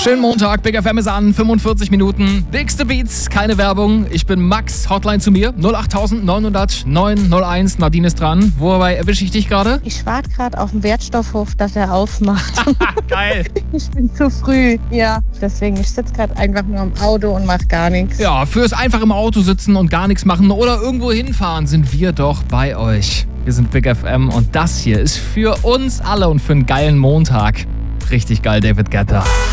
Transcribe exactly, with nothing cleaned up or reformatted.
Schönen Montag, Big F M ist an, fünfundvierzig Minuten. Bigste Beats, keine Werbung. Ich bin Max, Hotline zu mir, null acht neun null null neun null eins. Nadine ist dran. Wobei erwische ich dich gerade? Ich warte gerade auf den Wertstoffhof, dass er aufmacht. Geil. Ich bin zu früh, ja. Deswegen, ich sitze gerade einfach nur im Auto und mache gar nichts. Ja, fürs einfach im Auto sitzen und gar nichts machen oder irgendwo hinfahren sind wir doch bei euch. Wir sind Big F M und das hier ist für uns alle und für einen geilen Montag. Richtig geil, David Guetta.